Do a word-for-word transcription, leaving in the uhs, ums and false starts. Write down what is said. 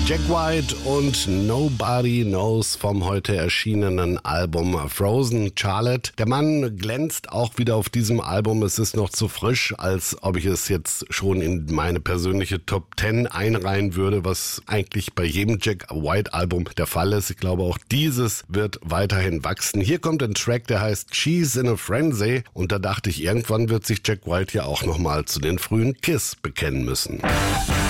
Jack White und Nobody Knows vom heute erschienenen Album Frozen Charlotte. Der Mann glänzt auch wieder auf diesem Album. Es ist noch zu frisch, als ob ich es jetzt schon in meine persönliche Top zehn einreihen würde, was eigentlich bei jedem Jack White Album der Fall ist. Ich glaube, auch dieses wird weiterhin wachsen. Hier kommt ein Track, der heißt She's in a Frenzy. Und da dachte ich, irgendwann wird sich Jack White ja auch nochmal zu den frühen Kiss bekennen müssen.